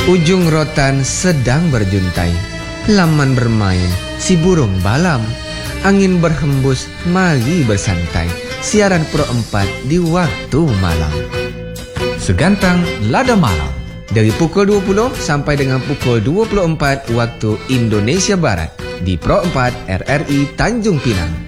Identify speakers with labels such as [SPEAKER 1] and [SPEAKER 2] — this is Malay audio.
[SPEAKER 1] Ujung rotan sedang berjuntai, laman bermain, si burung balam. Angin berhembus, mari bersantai. Siaran Pro 4 di waktu malam.
[SPEAKER 2] Segantang Lada Malam.
[SPEAKER 1] Dari pukul 20 sampai dengan pukul 24 waktu Indonesia Barat. Di Pro 4 RRI Tanjung Pinang.